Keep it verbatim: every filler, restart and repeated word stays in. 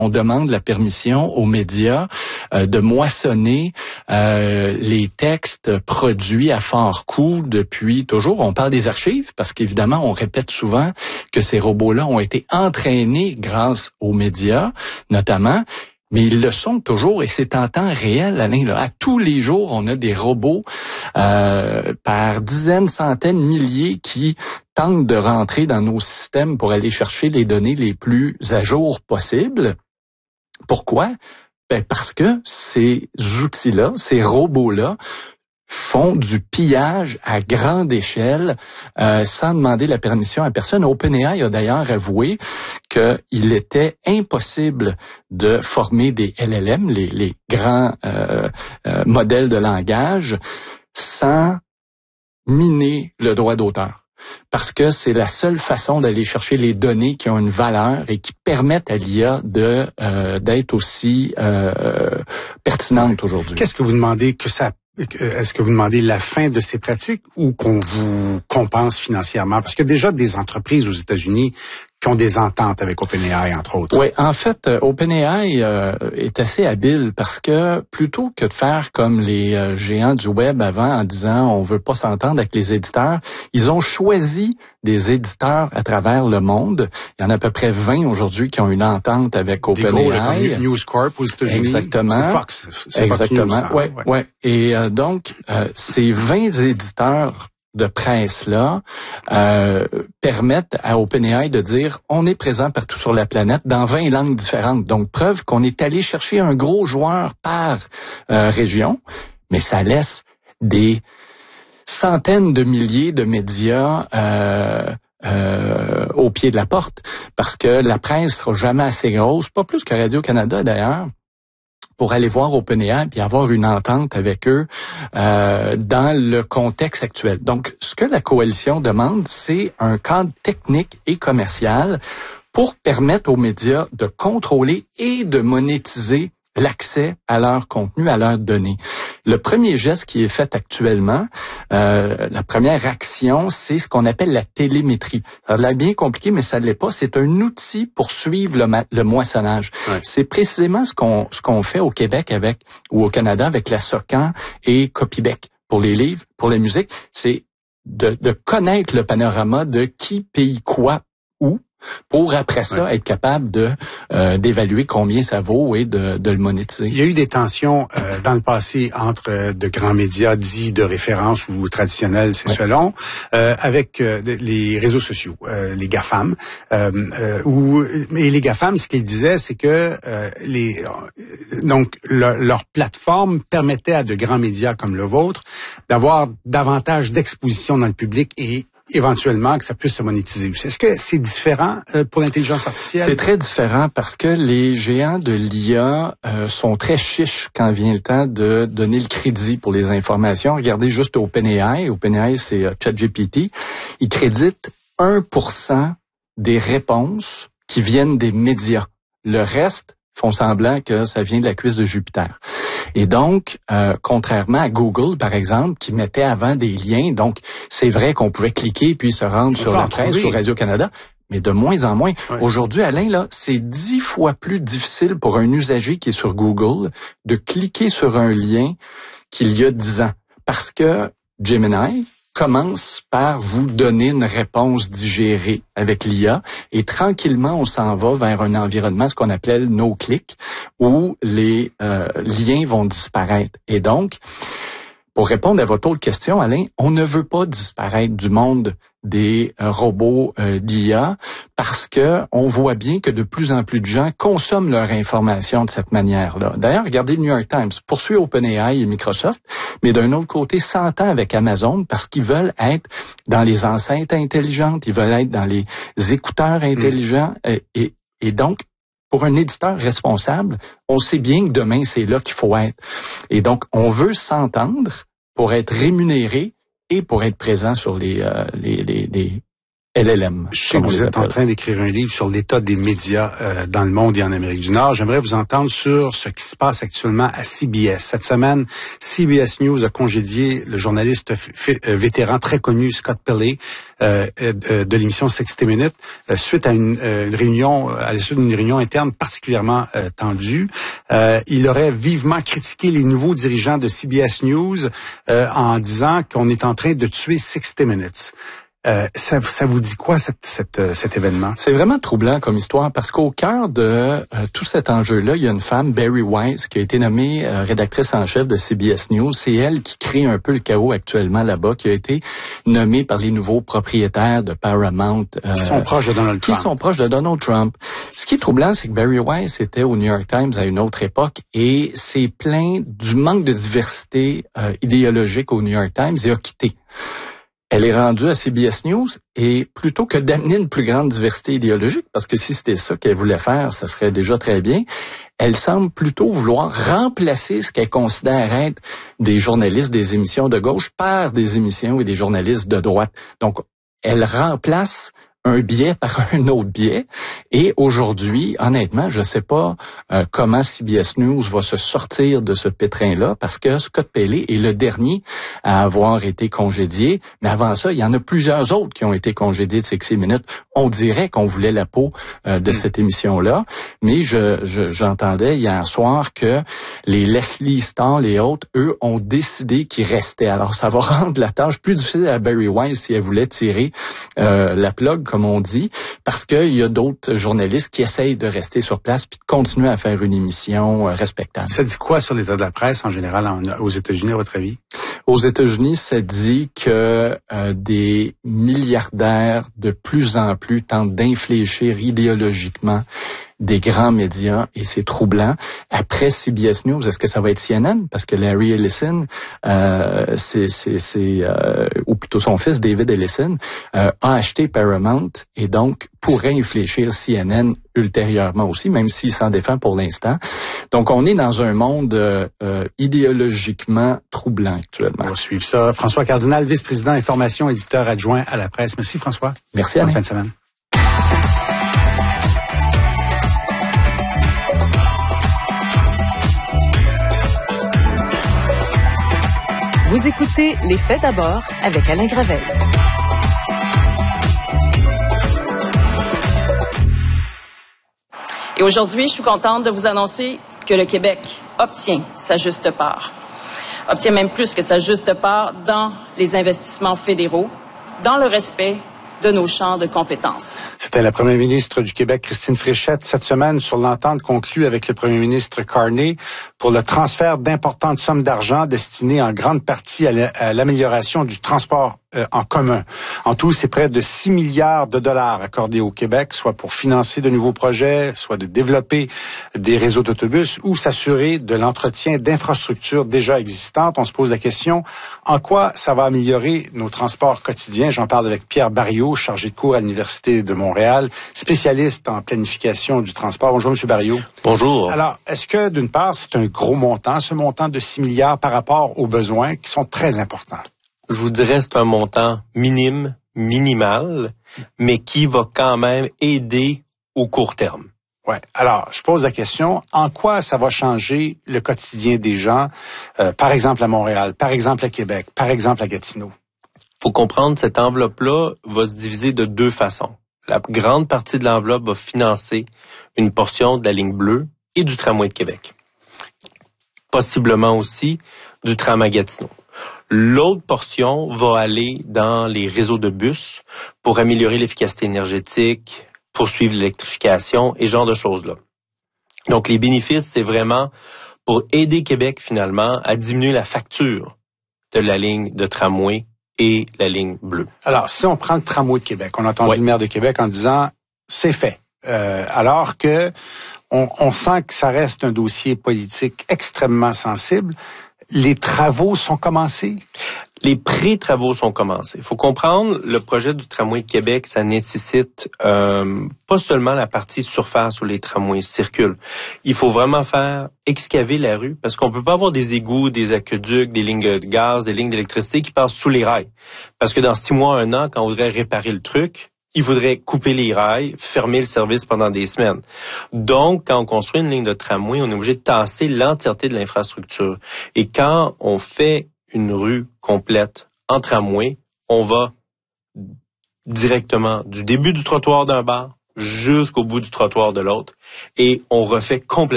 on demande la permission aux médias euh, de moissonner euh, les textes produits à fort coût depuis toujours. On parle des archives parce qu'évidemment, on répète souvent que ces robots-là ont été entraînés grâce aux médias, notamment. Mais ils le sont toujours et c'est en temps réel, Alain. Là. À tous les jours, on a des robots euh, par dizaines, centaines, milliers qui tentent de rentrer dans nos systèmes pour aller chercher les données les plus à jour possibles. Pourquoi? Ben parce que ces outils-là, ces robots-là, font du pillage à grande échelle euh, sans demander la permission à personne. OpenAI a d'ailleurs avoué qu'il était impossible de former des L L M, les, les grands euh, euh, modèles de langage, sans miner le droit d'auteur. Parce que c'est la seule façon d'aller chercher les données qui ont une valeur et qui permettent à l'I A de euh, d'être aussi euh, pertinente aujourd'hui. Qu'est-ce que vous demandez que ça Est-ce que vous demandez la fin de ces pratiques ou qu'on vous compense financièrement? Parce qu'il y a déjà des entreprises aux États-Unis qui ont des ententes avec OpenAI, entre autres. Oui, en fait, OpenAI euh, est assez habile parce que plutôt que de faire comme les euh, géants du web avant en disant on veut pas s'entendre avec les éditeurs, ils ont choisi des éditeurs à travers le monde. Il y en a à peu près vingt aujourd'hui qui ont une entente avec OpenAI. Des gros, comme News Corp aux États-Unis. Exactement. C'est Fox. C'est Exactement. Fox News, ouais, ouais, ouais. Et euh, donc, euh, ces vingt éditeurs de presse-là euh, permettent à OpenAI de dire on est présent partout sur la planète dans vingt langues différentes. Donc, preuve qu'on est allé chercher un gros joueur par euh, région, mais ça laisse des centaines de milliers de médias euh, euh, au pied de la porte, parce que la presse sera jamais assez grosse, pas plus que Radio-Canada d'ailleurs, pour aller voir OpenAI puis avoir une entente avec eux euh, dans le contexte actuel. Donc, ce que la coalition demande, c'est un cadre technique et commercial pour permettre aux médias de contrôler et de monétiser l'accès à leur contenu, à leurs données. Le premier geste qui est fait actuellement, euh, la première action, c'est ce qu'on appelle la télémétrie. Ça a l'air bien compliqué, mais ça ne l'est pas. C'est un outil pour suivre le, ma- le moissonnage. Ouais. C'est précisément ce qu'on ce qu'on fait au Québec avec ou au Canada avec la SOCAN et Copybec pour les livres, pour la musique. C'est de, de connaître le panorama de qui paye quoi où, pour après ça ouais. être capable de euh, d'évaluer combien ça vaut et de, de le monétiser. Il y a eu des tensions euh, dans le passé entre euh, de grands médias dits de référence ou traditionnels, c'est ouais. selon, euh, avec euh, les réseaux sociaux, euh, les GAFAM. Euh, euh, où, et les GAFAM, ce qu'ils disaient, c'est que euh, les euh, donc le, leur plateforme permettait à de grands médias comme le vôtre d'avoir davantage d'exposition dans le public et éventuellement que ça puisse se monétiser aussi. Est-ce que c'est différent euh, pour l'intelligence artificielle? C'est très différent parce que les géants de l'I A euh, sont très chiches quand vient le temps de donner le crédit pour les informations. Regardez juste OpenAI. OpenAI, c'est euh, ChatGPT. Ils créditent un pour cent des réponses qui viennent des médias. Le reste font semblant que ça vient de la cuisse de Jupiter. Et donc, euh, contrairement à Google, par exemple, qui mettait avant des liens, donc c'est vrai qu'on pouvait cliquer puis se rendre sur la presse, sur Radio-Canada, mais de moins en moins. Oui. Aujourd'hui, Alain, là, c'est dix fois plus difficile pour un usager qui est sur Google de cliquer sur un lien qu'il y a dix ans. Parce que Gemini commence par vous donner une réponse digérée avec l'I A et tranquillement, on s'en va vers un environnement, ce qu'on appelait le no-click, où les euh, liens vont disparaître. Et donc, pour répondre à votre autre question, Alain, on ne veut pas disparaître du monde des euh, robots euh, d'I A parce que on voit bien que de plus en plus de gens consomment leur information de cette manière-là. D'ailleurs, regardez le New York Times, poursuit OpenAI et Microsoft, mais d'un autre côté, s'entend avec Amazon parce qu'ils veulent être dans les enceintes intelligentes, ils veulent être dans les écouteurs intelligents mmh. et, et, et donc, pour un éditeur responsable, on sait bien que demain, c'est là qu'il faut être. Et donc, on veut s'entendre pour être rémunéré et pour être présent sur les, euh, les, les, les L L M. Je sais que vous êtes en train d'écrire un livre sur l'état des médias euh, dans le monde et en Amérique du Nord. J'aimerais vous entendre sur ce qui se passe actuellement à C B S. Cette semaine, C B S News a congédié le journaliste f- f- vétéran très connu Scott Pelley euh, euh, de l'émission sixty minutes euh, suite à une, euh, une réunion, à la suite d'une réunion interne particulièrement euh, tendue. Euh, il aurait vivement critiqué les nouveaux dirigeants de C B S News euh, en disant qu'on est en train de tuer sixty minutes. Euh, ça, ça vous dit quoi, cette, cette, cet événement? C'est vraiment troublant comme histoire parce qu'au cœur de euh, tout cet enjeu-là, il y a une femme, Bari Weiss, qui a été nommée euh, rédactrice en chef de C B S News. C'est elle qui crée un peu le chaos actuellement là-bas, qui a été nommée par les nouveaux propriétaires de Paramount. Euh, qui sont proches de Donald Trump. Qui sont proches de Donald Trump. Ce qui est troublant, c'est que Bari Weiss était au New York Times à une autre époque et s'est plaint du manque de diversité euh, idéologique au New York Times et a quitté. Elle est rendue à C B S News et plutôt que d'amener une plus grande diversité idéologique, parce que si c'était ça qu'elle voulait faire, ça serait déjà très bien, elle semble plutôt vouloir remplacer ce qu'elle considère être des journalistes des émissions de gauche par des émissions et des journalistes de droite. Donc, elle remplace un biais par un autre biais. Et aujourd'hui, honnêtement, je ne sais pas euh, comment C B S News va se sortir de ce pétrin-là, parce que Scott Pelley est le dernier à avoir été congédié. Mais avant ça, il y en a plusieurs autres qui ont été congédiés de sixty minutes. On dirait qu'on voulait la peau euh, de mmh. cette émission-là. Mais je, je j'entendais hier soir que les Leslie Stahl et autres, eux, ont décidé qu'ils restaient. Alors, ça va rendre la tâche plus difficile à Bari Weiss si elle voulait tirer euh, la plug, comme on dit, parce qu'il y a d'autres journalistes qui essayent de rester sur place puis de continuer à faire une émission euh, respectable. Ça dit quoi sur l'état de la presse en général en, aux États-Unis, à votre avis? Aux États-Unis, ça dit que euh, des milliardaires de plus en plus tentent d'infléchir idéologiquement des grands médias et c'est troublant. Après C B S News, est-ce que ça va être C N N? Parce que Larry Ellison, euh, c'est, c'est, c'est euh, ou plutôt son fils David Ellison, euh, a acheté Paramount et donc pourrait infléchir C N N ultérieurement aussi, même s'il s'en défend pour l'instant. Donc, on est dans un monde euh, idéologiquement troublant actuellement. On va suivre ça. François Cardinal, vice-président information, éditeur adjoint à la presse. Merci François. Merci Alain. Bonne fin de semaine. Vous écoutez Les Faits d'abord avec Alain Gravel. Et aujourd'hui, je suis contente de vous annoncer que le Québec obtient sa juste part. Obtient même plus que sa juste part dans les investissements fédéraux, dans le respect de nos champs de compétences. C'était la première ministre du Québec, Christine Fréchette, cette semaine sur l'entente conclue avec le premier ministre Carney pour le transfert d'importantes sommes d'argent destinées en grande partie à l'amélioration du transport euh, en commun. En tout, c'est près de six milliards de dollars accordés au Québec, soit pour financer de nouveaux projets, soit de développer des réseaux d'autobus ou s'assurer de l'entretien d'infrastructures déjà existantes. On se pose la question, en quoi ça va améliorer nos transports quotidiens? J'en parle avec Pierre Barriot, chargé de cours à l'Université de Montréal, spécialiste en planification du transport. Bonjour, M. Barriot. Bonjour. Alors, est-ce que, d'une part, c'est un gros montant, ce montant de six milliards par rapport aux besoins qui sont très importants? Je vous dirais que c'est un montant minime, minimal, mais qui va quand même aider au court terme. Ouais. Alors, je pose la question, en quoi ça va changer le quotidien des gens, euh, par exemple à Montréal, par exemple à Québec, par exemple à Gatineau? Faut comprendre, cette enveloppe-là va se diviser de deux façons. La grande partie de l'enveloppe va financer une portion de la ligne bleue et du tramway de Québec. Possiblement aussi du tram à Gatineau. L'autre portion va aller dans les réseaux de bus pour améliorer l'efficacité énergétique, poursuivre l'électrification et ce genre de choses-là. Donc, les bénéfices, c'est vraiment pour aider Québec, finalement, à diminuer la facture de la ligne de tramway et la ligne bleue. Alors, si on prend le tramway de Québec, on a entendu ouais. le maire de Québec en disant « c'est fait euh, ». Alors que on, on sent que ça reste un dossier politique extrêmement sensible. Les travaux sont commencés? Les pré-travaux sont commencés. Il faut comprendre, le projet du tramway de Québec, ça nécessite euh, pas seulement la partie surface où les tramways circulent. Il faut vraiment faire excaver la rue parce qu'on peut pas avoir des égouts, des aqueducs, des lignes de gaz, des lignes d'électricité qui passent sous les rails. Parce que dans six mois, un an, quand on voudrait réparer le truc, il faudrait couper les rails, fermer le service pendant des semaines. Donc, quand on construit une ligne de tramway, on est obligé de tasser l'entièreté de l'infrastructure. Et quand on fait une rue complète en tramway, on va directement du début du trottoir d'un bar jusqu'au bout du trottoir de l'autre et on refait complètement